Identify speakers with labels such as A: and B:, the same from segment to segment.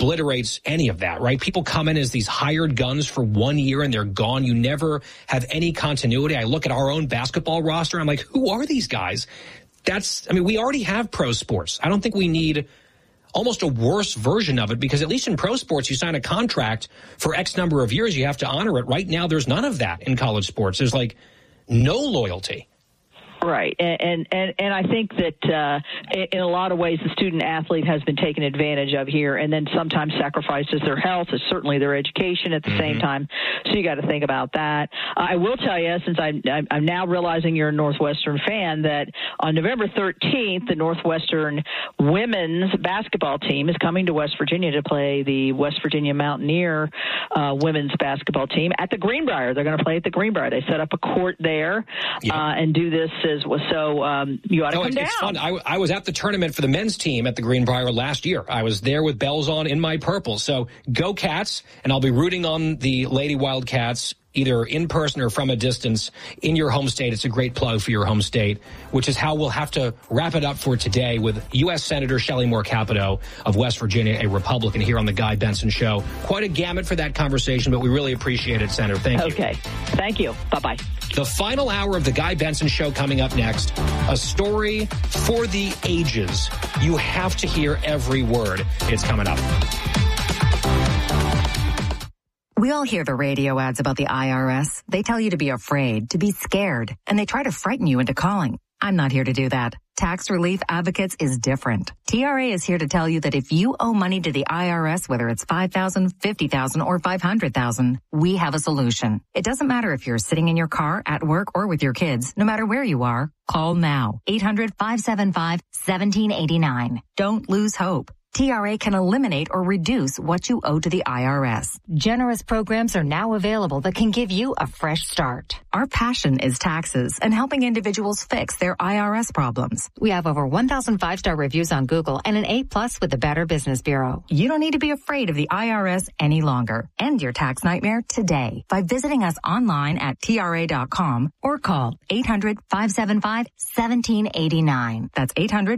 A: obliterates any of that, right? People come in as these hired guns for 1 year and they're gone. You never have any continuity. I look at our own basketball roster. I'm like, who are these guys? We already have pro sports. I don't think we need almost a worse version of it, because at least in pro sports, you sign a contract for X number of years. You have to honor it. Right now, there's none of that in college sports. There's like no loyalty.
B: Right. And I think that in a lot of ways the student athlete has been taken advantage of here, and then sometimes sacrifices their health, certainly their education at the same time. So you got to think about that. I will tell you, since I'm now realizing you're a Northwestern fan, that on November 13th, the Northwestern women's basketball team is coming to West Virginia to play the West Virginia Mountaineer women's basketball team at the Greenbrier. They're going to play at the Greenbrier. They set up a court there and do this so you ought to come down.
A: It's fun. I was at the tournament for the men's team at the Greenbrier last year. I was there with bells on in my purple. So go Cats, and I'll be rooting on the Lady Wildcats either in person or from a distance in your home state. It's a great plug for your home state, which is how we'll have to wrap it up for today with U.S. Senator Shelley Moore Capito of West Virginia, a Republican, here on the Guy Benson Show. Quite a gamut for that conversation, but we really appreciate it, Senator. Thank you.
B: Okay. Thank you. Bye-bye.
A: The final hour of the Guy Benson Show coming up next. A story for the ages. You have to hear every word. It's coming up.
C: We all hear the radio ads about the IRS. They tell you to be afraid, to be scared, and they try to frighten you into calling. I'm not here to do that. Tax Relief Advocates is different. TRA is here to tell you that if you owe money to the IRS, whether it's $5,000, $50,000, or $500,000, we have a solution. It doesn't matter if you're sitting in your car, at work, or with your kids. No matter where you are, call now. 800-575-1789. Don't lose hope. TRA can eliminate or reduce what you owe to the IRS. Generous programs are now available that can give you a fresh start. Our passion is taxes and helping individuals fix their IRS problems. We have over 1,000 5-star reviews on Google and an A+ with the Better Business Bureau. You don't need to be afraid of the IRS any longer. End your tax nightmare today by visiting us online at TRA.com or call 800-575-1789. That's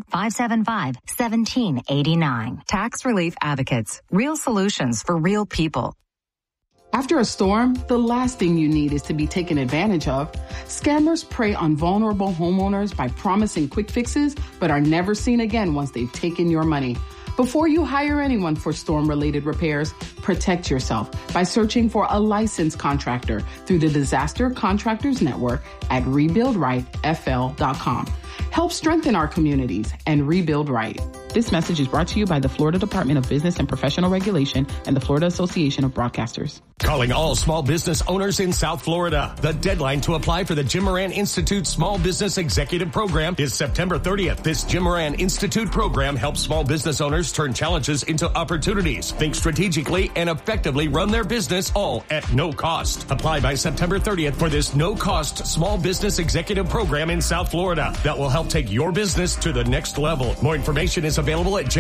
C: 800-575-1789. Tax Relief Advocates. Real solutions for real people.
D: After a storm, the last thing you need is to be taken advantage of. Scammers prey on vulnerable homeowners by promising quick fixes, but are never seen again once they've taken your money. Before you hire anyone for storm-related repairs, protect yourself by searching for a licensed contractor through the Disaster Contractors Network at rebuildrightfl.com. Help strengthen our communities and rebuild right. This message is brought to you by the Florida Department of Business and Professional Regulation and the Florida Association of Broadcasters.
E: Calling all small business owners in South Florida. The deadline to apply for the Jim Moran Institute Small Business Executive Program is September 30th. This Jim Moran Institute program helps small business owners turn challenges into opportunities, think strategically, and effectively run their business, all at no cost. Apply by September 30th for this no-cost small business executive program in South Florida that will help take your business to the next level. More information is available at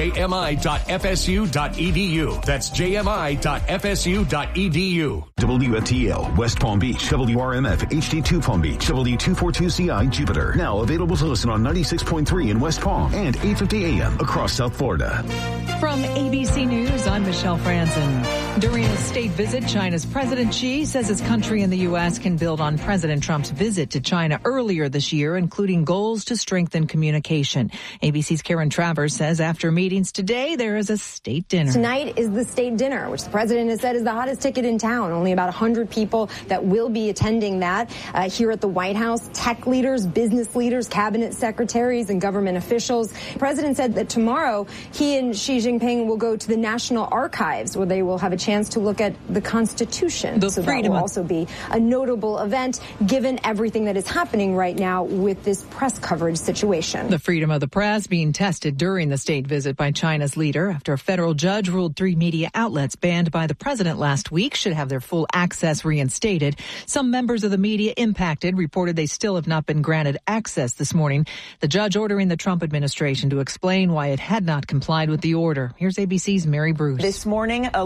E: jmi.fsu.edu. That's jmi.fsu.edu.
F: WFTL, West Palm Beach, WRMF, HD2 Palm Beach, W242CI, Jupiter. Now available to listen on 96.3 in West Palm and 850 AM across South Florida.
G: From ABC News, I'm Michelle Franzen. During a state visit, China's President Xi says his country and the U.S. can build on President Trump's visit to China earlier this year, including goals to strengthen communication. ABC's Karen Travers says after meetings today, there is a state dinner.
H: Tonight is the state dinner, which the president has said is the hottest ticket in town. Only about 100 people that will be attending that here at the White House. Tech leaders, business leaders, cabinet secretaries, and government officials. The president said that tomorrow he and Xi Jinping will go to the National Archives, where they will have a chance to look at the Constitution. So that will also be a notable event, given everything that is happening right now with this press coverage situation.
G: The freedom of the press being tested during the state visit by China's leader after a federal judge ruled 3 media outlets banned by the president last week should have their full access reinstated. Some members of the media impacted reported they still have not been granted access this morning. The judge ordering the Trump administration to explain why it had not complied with the order. Here's ABC's Mary Bruce.
I: This morning, a lawyer for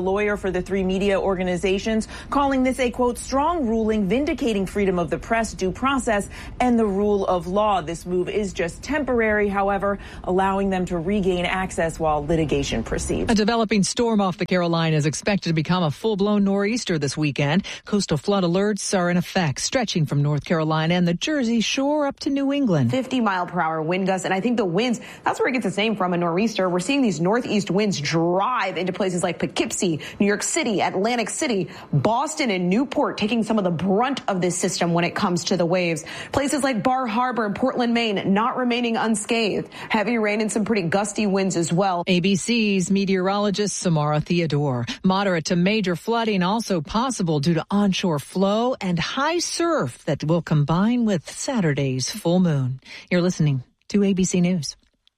I: for the three media organizations, calling this a, quote, strong ruling vindicating freedom of the press, due process, and the rule of law. This move is just temporary, however, allowing them to regain access while litigation proceeds.
G: A developing storm off the Carolinas is expected to become a full-blown nor'easter this weekend. Coastal flood alerts are in effect, stretching from North Carolina and the Jersey Shore up to New England.
J: 50-mile-per-hour wind gusts, and I think the winds, that's where it gets its name from, a nor'easter. We're seeing these northeast winds drive into places like Poughkeepsie, New York City, Atlantic City, Boston, and Newport, taking some of the brunt of this system when it comes to the waves. Places like Bar Harbor and Portland, Maine, not remaining unscathed. Heavy rain and some pretty gusty winds as well.
G: ABC's meteorologist Samara Theodore. Moderate to major flooding also possible due to onshore flow and high surf that will combine with Saturday's full moon. You're listening to ABC News.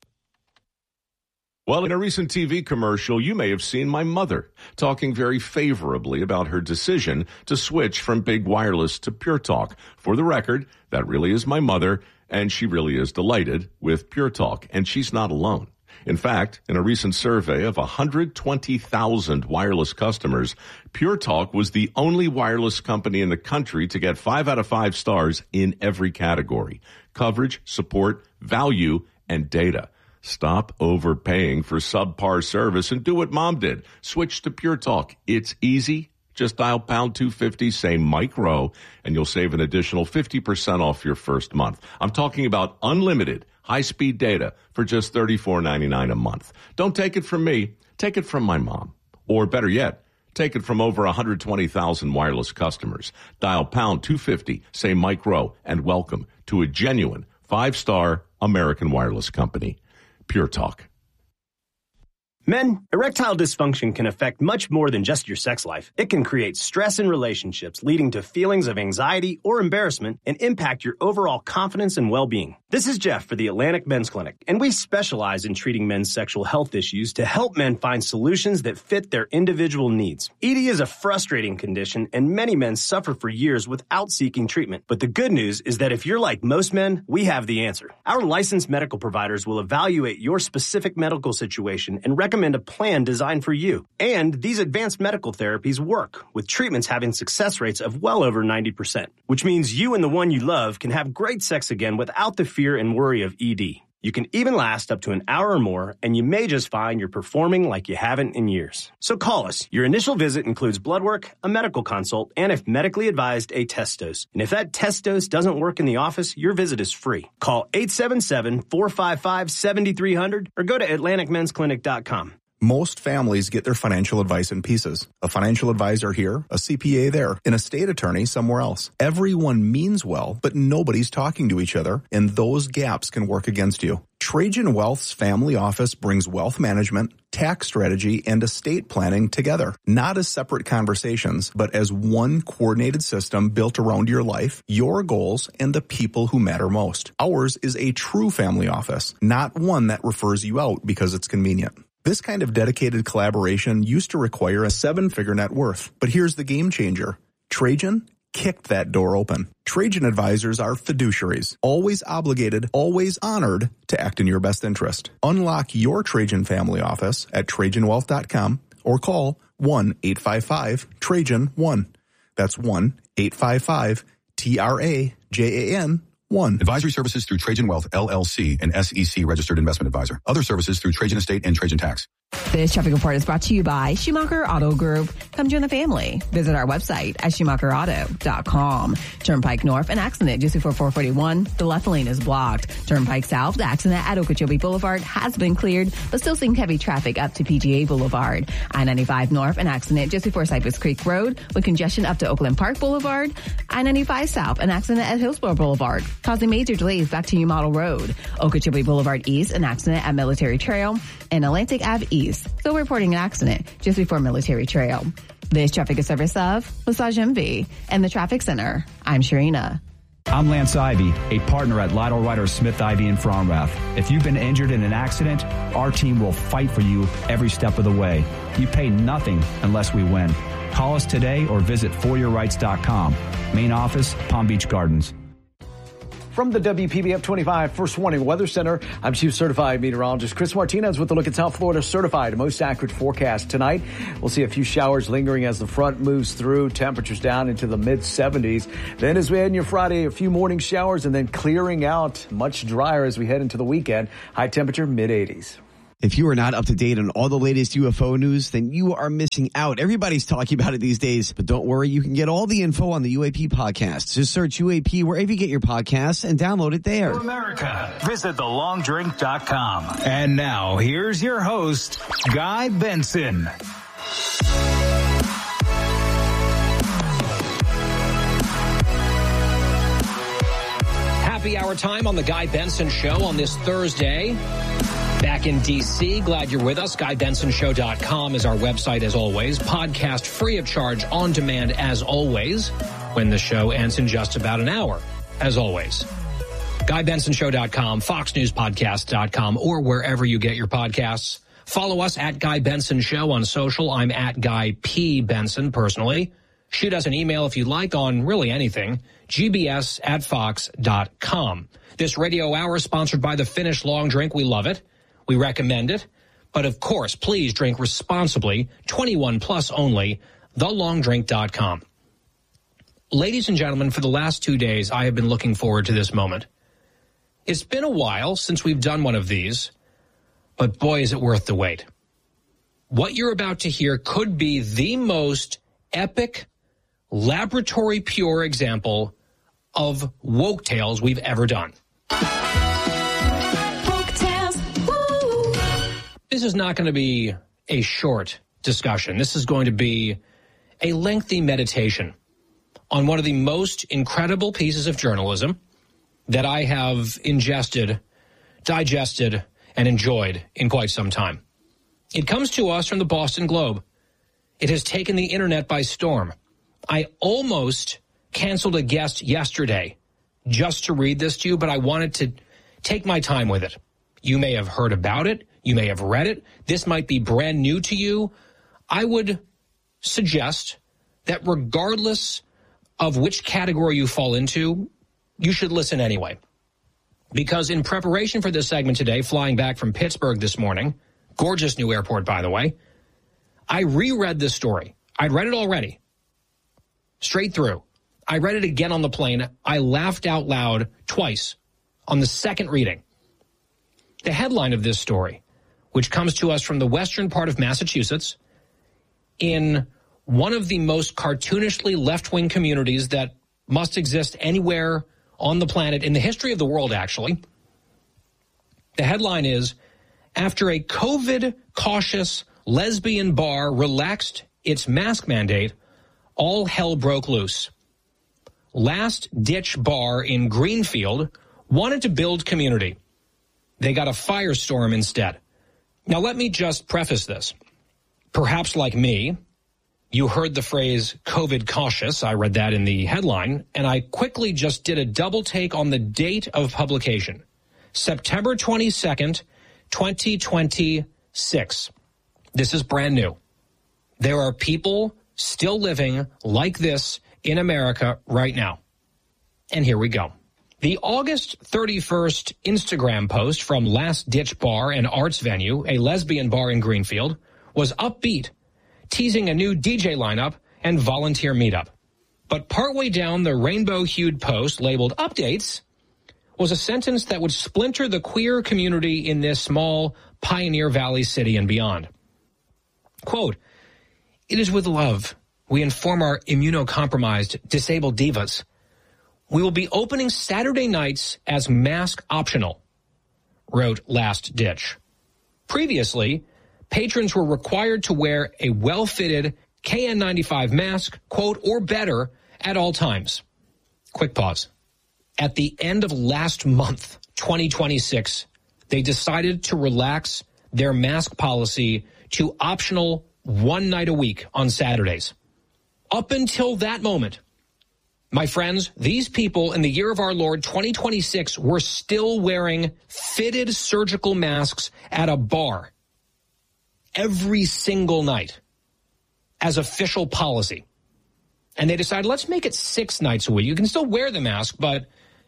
K: Well, in a recent TV commercial, you may have seen my mother talking very favorably about her decision to switch from big wireless to Pure Talk. For the record, that really is my mother, and she really is delighted with Pure Talk, and she's not alone. In fact, in a recent survey of 120,000 wireless customers, Pure Talk was the only wireless company in the country to get 5 out of 5 stars in every category: coverage, support, value, and data. Stop overpaying for subpar service and do what Mom did. Switch to Pure Talk. It's easy. Just dial pound 250, say Mike Rowe, and you'll save an additional 50% off your first month. I'm talking about unlimited high-speed data for just $34.99 a month. Don't take it from me. Take it from my mom. Or better yet, take it from over 120,000 wireless customers. Dial pound 250, say Mike Rowe, and welcome to a genuine 5-star American wireless company. Pure Talk.
L: Men, erectile dysfunction can affect much more than just your sex life. It can create stress in relationships, leading to feelings of anxiety or embarrassment, and impact your overall confidence and well-being. This is Jeff for the Atlantic Men's Clinic, and we specialize in treating men's sexual health issues to help men find solutions that fit their individual needs. ED is a frustrating condition, and many men suffer for years without seeking treatment. But the good news is that if you're like most men, we have the answer. Our licensed medical providers will evaluate your specific medical situation and recommend a plan designed for you. And these advanced medical therapies work, with treatments having success rates of well over 90%, which means you and the one you love can have great sex again without the fear and worry of ED. You can even last up to an hour or more, and you may just find you're performing like you haven't in years. So call us. Your initial visit includes blood work, a medical consult, and if medically advised, a test dose. And if that test dose doesn't work in the office, your visit is free. Call 877-455-7300 or go to AtlanticMen'sClinic.com.
M: Most families get their financial advice in pieces. A financial advisor here, a CPA there, an estate attorney somewhere else. Everyone means well, but nobody's talking to each other, and those gaps can work against you. Trajan Wealth's family office brings wealth management, tax strategy, and estate planning together, not as separate conversations, but as one coordinated system built around your life, your goals, and the people who matter most. Ours is a true family office, not one that refers you out because it's convenient. This kind of dedicated collaboration used to require a 7-figure net worth, but here's the game changer. Trajan kicked that door open. Trajan advisors are fiduciaries, always obligated, always honored to act in your best interest. Unlock your Trajan family office at TrajanWealth.com or call 1-855-TRAJAN-1. That's 1-855-TRAJAN-1.
N: Advisory services through Trajan Wealth, LLC, an SEC registered investment advisor. Other services through Trajan Estate and Trajan Tax.
O: This traffic report is brought to you by Schumacher Auto Group. Come join the family. Visit our website at SchumacherAuto.com. Turnpike North, an accident just before 441. The left lane is blocked. Turnpike South, the accident at Okeechobee Boulevard has been cleared, but still seeing heavy traffic up to PGA Boulevard. I-95 North, an accident just before Cypress Creek Road with congestion up to Oakland Park Boulevard. I-95 South, an accident at Hillsborough Boulevard, causing major delays back to New Model Road. Okeechobee Boulevard East, an accident at Military Trail. And Atlantic Ave East, still reporting an accident just before Military Trail. This traffic is service of Massage MV and the Traffic Center. I'm Sharina.
P: I'm Lance Ivy, a partner at Lytle Ryder Smith Ivy in Fromrath. If you've been injured in an accident, our team will fight for you every step of the way. You pay nothing unless we win. Call us today or visit foryourrights.com. Main office, Palm Beach Gardens.
Q: From the WPBF 25 First Warning Weather Center, I'm Chief Certified Meteorologist Chris Martinez with a look at South Florida's certified most accurate forecast tonight. We'll see a few showers lingering as the front moves through, temperatures down into the mid-70s. Then as we head into Friday, a few morning showers and then clearing out, much drier as we head into the weekend. High temperature, mid-80s.
R: If you are not up to date on all the latest UFO news, then you are missing out. Everybody's talking about it these days, but don't worry, you can get all the info on the UAP podcast. Just search UAP wherever you get your podcasts and download it there.
S: For America, visit thelongdrink.com. And now, here's your host, Guy Benson.
A: Happy hour time on the Guy Benson Show on this Thursday. Back in D.C., glad you're with us. GuyBensonShow.com is our website as always. Podcast free of charge, on demand as always, when the show ends in just about an hour, as always. GuyBensonShow.com, FoxNewsPodcast.com, or wherever you get your podcasts. Follow us at Guy Benson Show on social. I'm at Guy P. Benson personally. Shoot us an email if you'd like on really anything, gbs@fox.com. This radio hour is sponsored by the Finnish Long Drink. We love it. We recommend it. But of course, please drink responsibly. 21 plus only. TheLongDrink.com. Ladies and gentlemen, for the last 2 days, I have been looking forward to this moment. It's been a while since we've done one of these, but boy, is it worth the wait. What you're about to hear could be the most epic, laboratory pure example of woke tales we've ever done. This is not going to be a short discussion. This is going to be a lengthy meditation on one of the most incredible pieces of journalism that I have ingested, digested, and enjoyed in quite some time. It comes to us from the Boston Globe. It has taken the internet by storm. I almost canceled a guest yesterday just to read this to you, but I wanted to take my time with it. You may have heard about it. You may have read it. This might be brand new to you. I would suggest that regardless of which category you fall into, you should listen anyway. Because in preparation for this segment today, flying back from Pittsburgh this morning, gorgeous new airport, by the way, I reread this story. I'd read it already. Straight through. I read it again on the plane. I laughed out loud twice on the second reading. The headline of this story, which comes to us from the western part of Massachusetts, in one of the most cartoonishly left-wing communities that must exist anywhere on the planet, in the history of the world, actually. The headline is, after a COVID-cautious lesbian bar relaxed its mask mandate, all hell broke loose. Last Ditch Bar in Greenfield wanted to build community. They got a firestorm instead. Now, let me just preface this. Perhaps like me, you heard the phrase COVID cautious. I read that in the headline, and I quickly just did a double take on the date of publication. September 22nd, 2026. This is brand new. There are people still living like this in America right now. And here we go. The August 31st Instagram post from Last Ditch Bar and Arts Venue, a lesbian bar in Greenfield, was upbeat, teasing a new DJ lineup and volunteer meetup. But partway down the rainbow-hued post labeled Updates was a sentence that would splinter the queer community in this small Pioneer Valley city and beyond. Quote, "It is with love we inform our immunocompromised, disabled divas. We will be opening Saturday nights as mask optional," wrote Last Ditch. Previously, patrons were required to wear a well-fitted KN95 mask, quote, or better at all times. Quick pause. At the end of last month, 2026, they decided to relax their mask policy to optional one night a week on Saturdays. Up until that moment, my friends, these people in the year of our Lord 2026 were still wearing fitted surgical masks at a bar every single night as official policy. And they decided, let's make it 6 nights a week. You can still wear the mask, but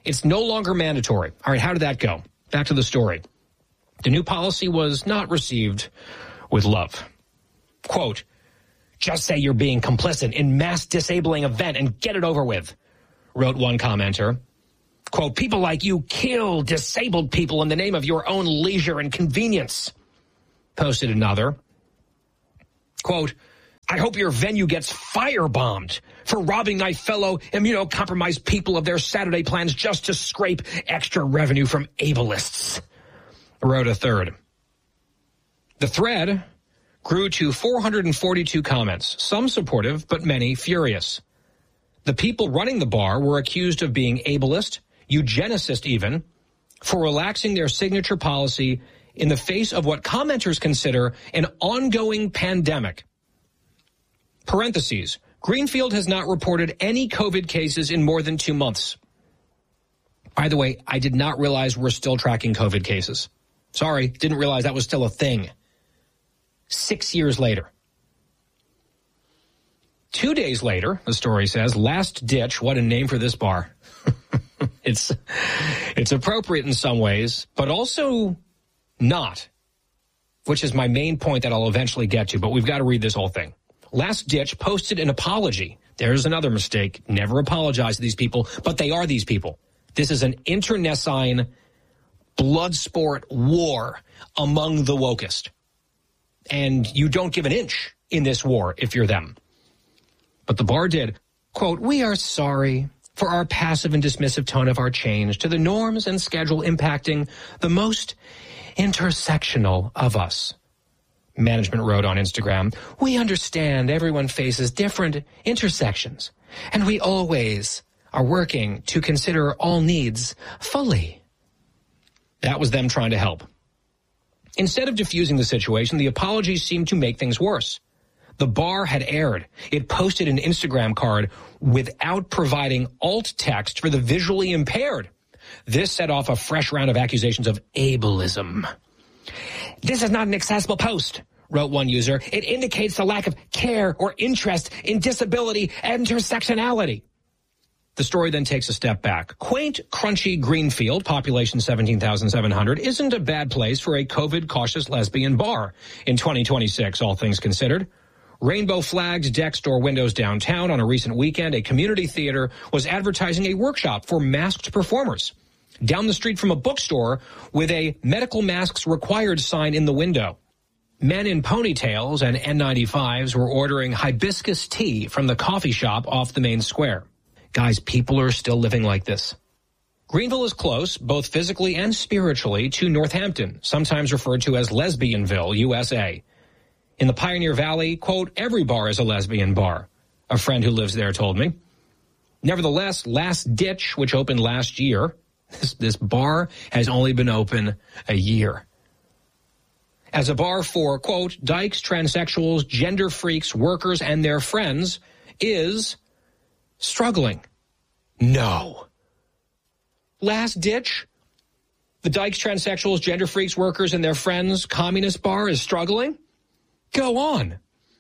A: It's no longer mandatory. All right, how did that go? Back to the story. The new policy was not received with love. Quote, just say you're being complicit in mass disabling event and get it over with, wrote one commenter. Quote, people like you kill disabled people in the name of your own leisure and convenience, posted another. Quote, I hope your venue gets firebombed for robbing my fellow immunocompromised people of their Saturday plans just to scrape extra revenue from ableists, wrote a third. The thread grew to 442 comments, some supportive, but many furious. The people running the bar were accused of being ableist, eugenicist even, for relaxing their signature policy in the face of what commenters consider an ongoing pandemic. Parentheses, Greenfield has not reported any COVID cases in more than 2 months. By the way, I did not realize we're still tracking COVID cases. Sorry, didn't realize that was still a thing. 6 years later. 2 days later, the story says, Last Ditch, what a name for this bar. It's appropriate in some ways, but also not, which is my main point that I'll eventually get to, but we've got to read this whole thing. Last Ditch posted an apology. There's another mistake. Never apologize to these people, but they are these people. This is an internecine blood sport war among the wokest. And you don't give an inch in this war if you're them. But the bar did. Quote, we are sorry for our passive and dismissive tone of our change to the norms and schedule impacting the most intersectional of us. Management wrote on Instagram, we understand everyone faces different intersections, and we always are working to consider all needs fully. That was them trying to help. Instead of diffusing the situation, the apologies seemed to make things worse. The bar had erred. It posted an Instagram card without providing alt text for the visually impaired. This set off a fresh round of accusations of ableism. This is not an accessible post, wrote one user. It indicates the lack of care or interest in disability and intersectionality. The story then takes a step back. Quaint, crunchy Greenfield, population 17,700, isn't a bad place for a COVID-cautious lesbian bar in 2026, all things considered. Rainbow flags deck store windows downtown. On a recent weekend, a community theater was advertising a workshop for masked performers. Down the street from a bookstore with a medical masks required sign in the window. Men in ponytails and N95s were ordering hibiscus tea from the coffee shop off the main square. Guys, people are still living like this. Greenville is close, both physically and spiritually, to Northampton, sometimes referred to as Lesbianville, USA. In the Pioneer Valley, quote, every bar is a lesbian bar, a friend who lives there told me. Nevertheless, Last Ditch, which opened last year, this bar has only been open a year. As a bar for, quote, dykes, transsexuals, gender freaks, workers, and their friends, is struggling. No. Last Ditch, the dykes, transsexuals, gender freaks, workers, and their friends, communist bar is struggling? Go on.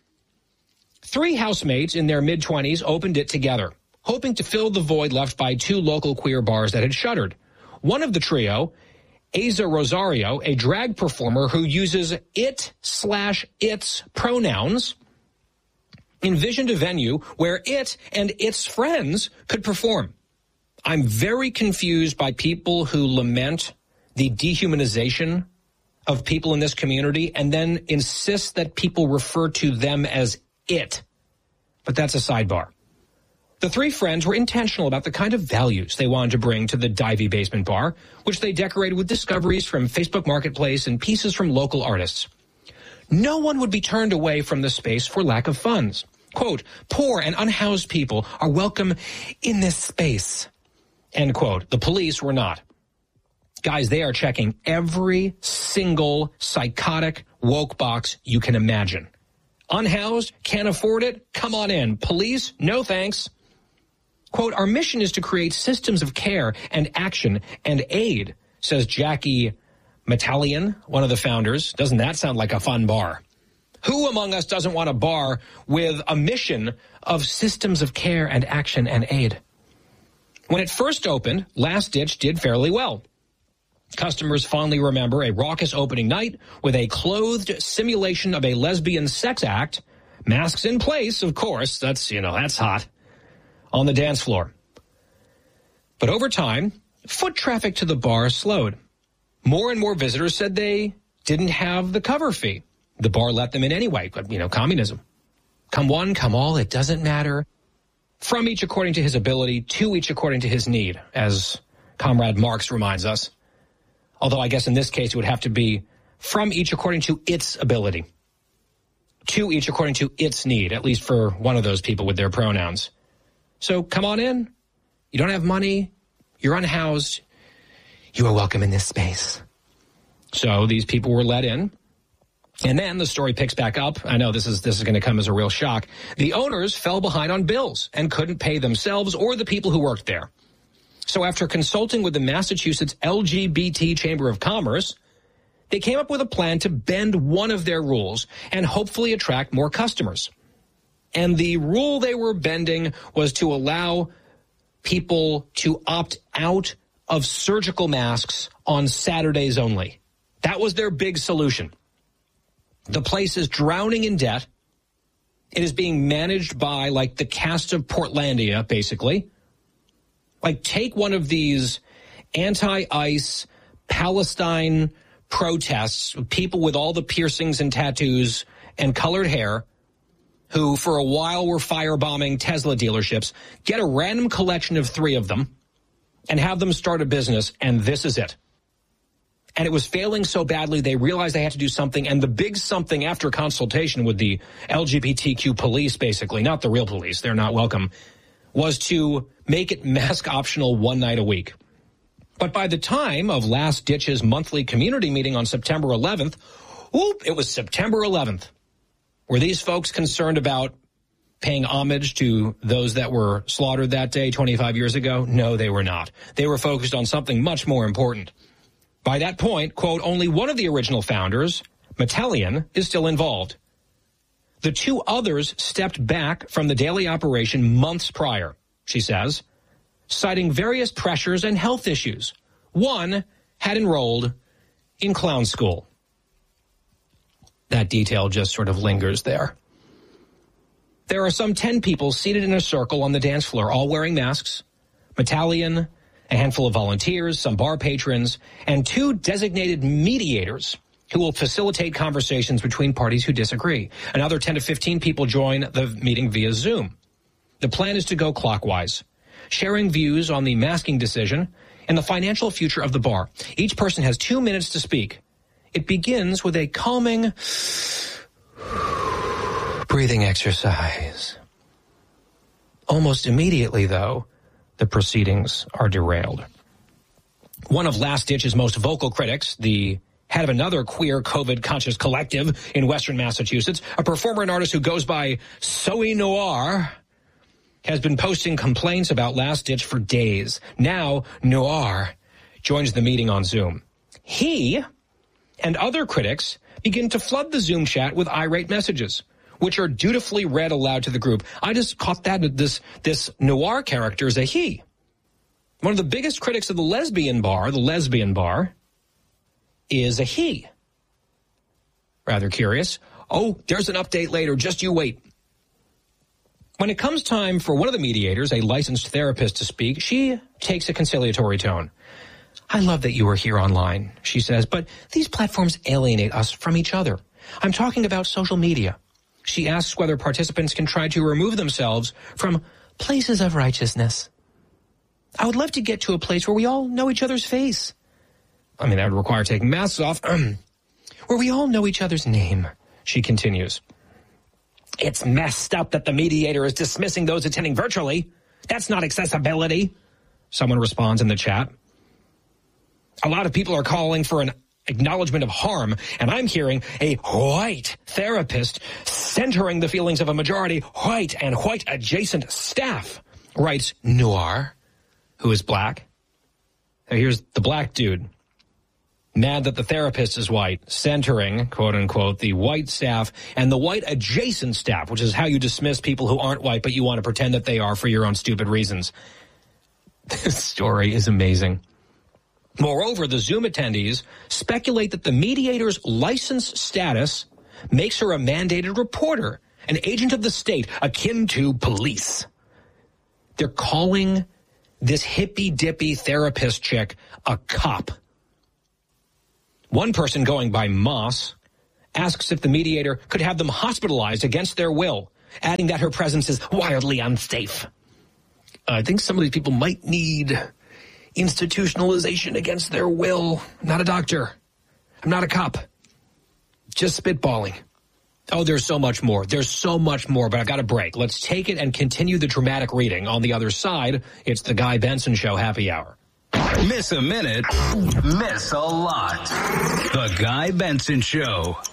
A: 3 housemates in their mid-20s opened it together, hoping to fill the void left by 2 local queer bars that had shuttered. One of the trio, Aza Rosario, a drag performer who uses it/its pronouns, envisioned a venue where it and its friends could perform. I'm very confused by people who lament the dehumanization of people in this community and then insist that people refer to them as it. But that's a sidebar. The 3 friends were intentional about the kind of values they wanted to bring to the Divey Basement Bar, which they decorated with discoveries from Facebook Marketplace and pieces from local artists. No one would be turned away from the space for lack of funds. Quote, poor and unhoused people are welcome in this space. End quote. The police were not. Guys, they are checking every single psychotic woke box you can imagine. Unhoused? Can't afford it? Come on in. Police? No thanks. Quote, our mission is to create systems of care and action and aid, says Jackie Metallian, one of the founders. Doesn't that sound like a fun bar? Who among us doesn't want a bar with a mission of systems of care and action and aid? When it first opened, Last Ditch did fairly well. Customers fondly remember a raucous opening night with a clothed simulation of a lesbian sex act, masks in place, of course, that's hot, on the dance floor. But over time, foot traffic to the bar slowed. More and more visitors said they didn't have the cover fee. The bar let them in anyway, communism. Come one, come all, it doesn't matter. From each according to his ability, to each according to his need, as Comrade Marx reminds us. Although I guess in this case it would have to be from each according to its ability, to each according to its need, at least for one of those people with their pronouns. So come on in. You don't have money. You're unhoused. You are welcome in this space. So these people were let in. And then the story picks back up. I know this is going to come as a real shock. The owners fell behind on bills and couldn't pay themselves or the people who worked there. So after consulting with the Massachusetts LGBT Chamber of Commerce, they came up with a plan to bend one of their rules and hopefully attract more customers. And the rule they were bending was to allow people to opt out of surgical masks on Saturdays only. That was their big solution. The place is drowning in debt. It is being managed by like the cast of Portlandia, basically. Like, take one of these anti-ICE Palestine protests, people with all the piercings and tattoos and colored hair, who for a while were firebombing Tesla dealerships, get a random collection of 3 of them and have them start a business, and this is it. And it was failing so badly, they realized they had to do something, and the big something after consultation with the LGBTQ police, basically, not the real police, they're not welcome, was to make it mask optional one night a week. But by the time of Last Ditch's monthly community meeting on September 11th, it was September 11th. Were these folks concerned about paying homage to those that were slaughtered that day 25 years ago? No, they were not. They were focused on something much more important. By that point, quote, only one of the original founders, Metallian, is still involved. The 2 others stepped back from the daily operation months prior, she says, citing various pressures and health issues. One had enrolled in clown school. That detail just sort of lingers there. There are some 10 people seated in a circle on the dance floor, all wearing masks. Metallian, a handful of volunteers, some bar patrons, and 2 designated mediators who will facilitate conversations between parties who disagree. Another 10 to 15 people join the meeting via Zoom. The plan is to go clockwise, sharing views on the masking decision and the financial future of the bar. Each person has 2 minutes to speak. It begins with a calming breathing exercise. Almost immediately, though, the proceedings are derailed. One of Last Ditch's most vocal critics, the head of another queer COVID-conscious collective in Western Massachusetts, a performer and artist who goes by Zoe Noir, has been posting complaints about Last Ditch for days. Now, Noir joins the meeting on Zoom. He and other critics begin to flood the Zoom chat with irate messages, which are dutifully read aloud to the group. I just caught that this Noir character is a he. One of the biggest critics of the lesbian bar, is a he. Rather curious. Oh, there's an update later. Just you wait. When it comes time for one of the mediators, a licensed therapist, to speak, she takes a conciliatory tone. I love that you are here online, she says, but these platforms alienate us from each other. I'm talking about social media. She asks whether participants can try to remove themselves from places of righteousness. I would love to get to a place where we all know each other's face. I mean, that would require taking masks off. Where we all know each other's name, she continues. It's messed up that the mediator is dismissing those attending virtually. That's not accessibility, someone responds in the chat. A lot of people are calling for an acknowledgement of harm, and I'm hearing a white therapist centering the feelings of a majority white and white-adjacent staff, writes Noir, who is black. Now here's the black dude, mad that the therapist is white, centering, quote-unquote, the white staff and the white-adjacent staff, which is how you dismiss people who aren't white, but you want to pretend that they are for your own stupid reasons. This story is amazing. Moreover, the Zoom attendees speculate that the mediator's license status makes her a mandated reporter, an agent of the state, akin to police. They're calling this hippy-dippy therapist chick a cop. One person going by Moss asks if the mediator could have them hospitalized against their will, adding that her presence is wildly unsafe. I think some of these people might need institutionalization against their will. I'm not a doctor. I'm not a cop. Just spitballing. Oh, there's so much more. There's so much more, but I've got a break. Let's take it and continue the dramatic reading. On the other side, it's the Guy Benson Show Happy Hour.
S: Miss a minute, miss a lot. The Guy Benson Show.